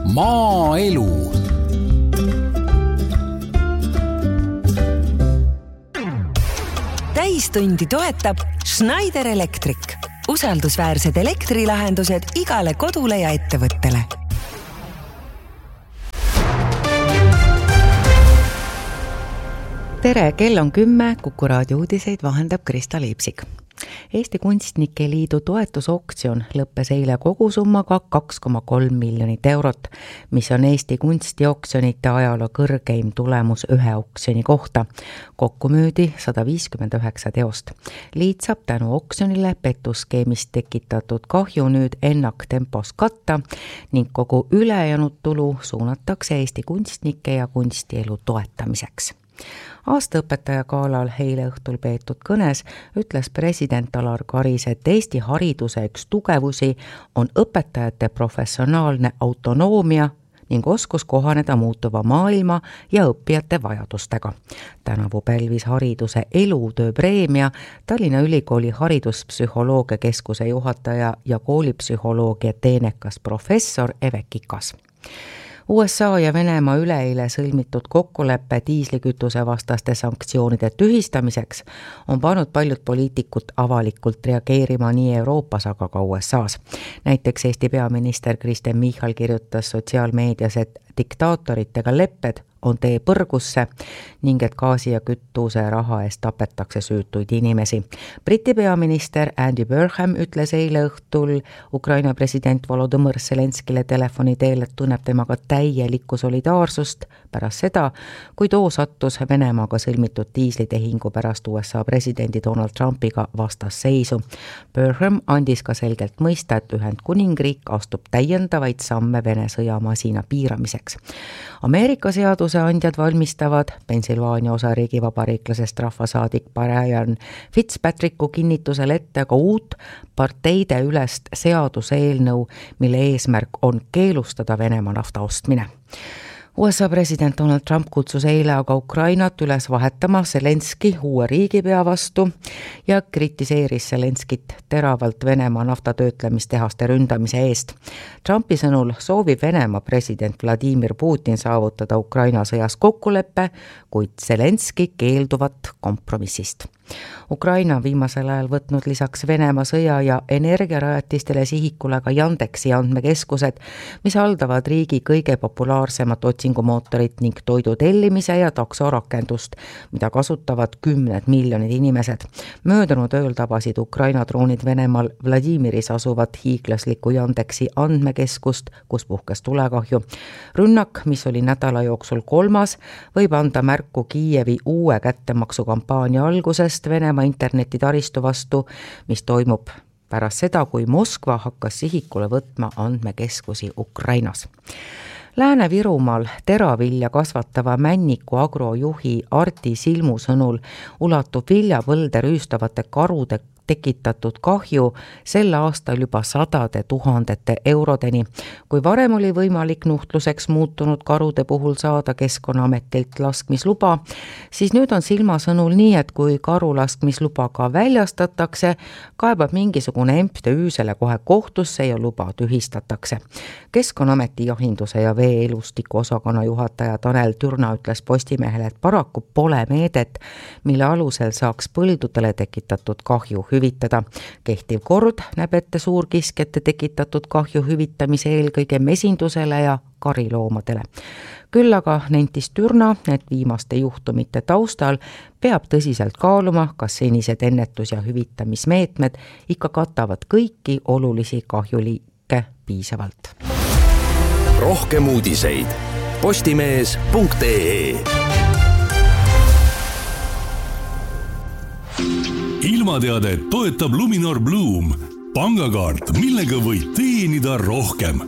Maaelu. Täistundi toetab Schneider Electric. Usaldusväärsed elektrilahendused igale kodule ja ettevõttele. Tere, kell on 10, Kuku raadio uudiseid vahendab Krista Liipsik. Eesti Kunstnike Liidu toetusoktsioon lõppes eile kogusummaga 2,3 miljonit eurot, mis on Eesti kunstioksjonite ajaloo kõrgeim tulemus ühe oksjoni kohta. Kokku müüdi 159 teost. Liit saab tänu oksjonile petuskeemist tekitatud kahju nüüd ennaktempos katta ning kogu ülejäänud tulu suunatakse Eesti kunstnike ja kunstielu toetamiseks. Aastaõpetaja galal eile õhtul peetud kõnes ütles president Alar Karis, et Eesti hariduse üks tugevusi on õpetajate professionaalne autonoomia ning oskus kohaneda muutuva maailma ja õppijate vajadustega. Tänavu pälvis hariduse elutöö preemia Tallinna Ülikooli hariduspsühholoogia keskuse juhataja ja koolipsühholoogia teenekas professor Eve Kikas. USA ja Venemaa üleeile sõlmitud kokkuleppe diislikütuse vastaste sanktsioonide tühistamiseks on pannud paljud poliitikud avalikult reageerima nii Euroopas, aga ka USAs. Näiteks Eesti peaminister Kristen Michal kirjutas sotsiaalmeedias, et diktaatoritega lepped on tee põrgusse ning et gaasi ja kütuse raha eest tapetakse süütuid inimesi. Briti peaminister Andy Burnham ütles eile õhtul Ukraina president Volodymyr Zelenskile telefoni teel, et tunneb temaga täielikku solidaarsust pärast seda, kui too sattus Venemaaga sõlmitud diislitehingu pärast USA presidendi Donald Trumpiga vastasseisu. Burnham andis ka selgelt mõista, et Ühendkuningriik astub täiendavaid samme Vene sõjamasina piiramiseks. Ameerika seaduseandjad valmistavad Pennsylvania osariigi vabariiklasest rahvasaadik Brian Fitzpatricku kinnitusel ette ka uut parteide ülest seaduseelnõu, mille eesmärk on keelustada Venemaa nafta ostmine. USA president Donald Trump kutsus eile aga Ukrainat üles vahetama Zelenski uue riigipea vastu ja kritiseeris Zelenskit teravalt Venemaa naftatöötlemistehaste ründamise eest. Trumpi sõnul soovib Venemaa president Vladimir Putin saavutada Ukraina sõjas kokkuleppe, kuid Zelenski keelduvat kompromissist. Ukraina viimasel ajal võtnud lisaks Venemaa sõja ja energiarajatistele sihikule ka Yandexi andmekeskused, mis haldavad riigi kõige populaarsemat otsingumootorit ning toidu tellimise ja taksorakendust, mida kasutavad 10 miljonid inimesed. Möödunud ööl tabasid Ukraina droonid Venemaal Vladimiris asuvat hiiglaslikku Yandexi andmekeskust, kus puhkes tulekahju. Rünnak, mis oli nädala jooksul 3., võib anda märku Kiievi uue kättemaksukampaania algusest Venemaa internetitaristu vastu, mis toimub pärast seda, kui Moskva hakkas sihikule võtma andmekeskusi Ukrainas. Lääne-Virumaal teravilja kasvatava Männiku agrojuhi Arti Silmu sõnul ulatub viljapõlde rüüstavate karude tekitatud kahju sel aastal juba 100 000 eurodeni. Kui varem oli võimalik nuhtluseks muutunud karude puhul saada Keskkonnaametilt laskmisluba, siis nüüd on Silma sõnul nii, et kui karulaskmisluba ka väljastatakse, kaebab mingisugune MTÜ selle kohe kohtusse ja luba tühistatakse. Keskkonnaameti jahinduse ja vee-elustiku osakonna juhataja Tanel Türna ütles Postimehele, et paraku pole meedet, mille alusel saaks põldudele tekitatud kahju hüvitada. Kehtiv kord näeb ette suurkiskjate tekitatud kahju hüvitamise eelkõige mesindusele ja kariloomadele. Küll aga nentis Türna, et viimaste juhtumite taustal peab tõsiselt kaaluma, kas senised ennetus- ja hüvitamismeetmed ikka katavad kõiki olulisi kahjuliike piisavalt. Rohkem uudiseid postimees.ee. Ilmateadet toetab Luminor Bloom, pangakaart, millega võid teenida rohkem.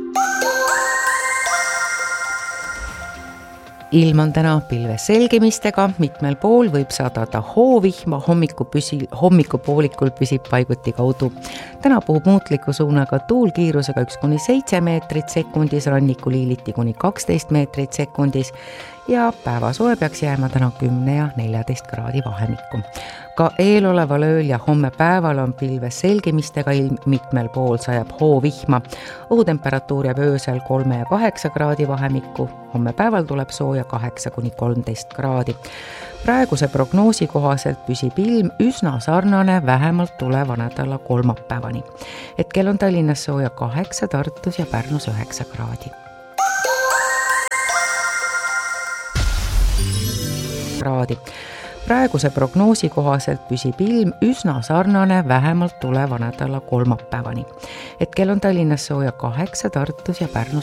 Ilm on täna pilves selgimistega, mitmel pool võib sadada hoovihma, hommikupoolikul püsib paiguti kaudu. Täna puhub muutliku suunaga tuul kiirusega 1-7 meetrit sekundis, rannikuliiliti kuni 12 meetrit sekundis ja päevasoe peaks jääma täna 10 ja 14 kraadi vahemikku. Ka eeloleval ööl ja homme päeval on pilves selgimistega ilm, mitmel pool sajab hoovihma. Õhutemperatuur jääb öösel 3 ja 8 kraadi vahemikku, homme päeval tuleb sooja 8–13 kraadi. Praeguse prognoosi kohaselt püsib ilm üsna sarnane vähemalt tuleva nädala kolmapäevani. Hetkel on Tallinnas sooja 8, Tartus ja Pärnus 9 kraadi. Praeguse prognoosi kohaselt püsib ilm üsna sarnane vähemalt tuleva nädala kolmapäevani. Hetkel on Tallinnas sooja 8, Tartus ja Pärnus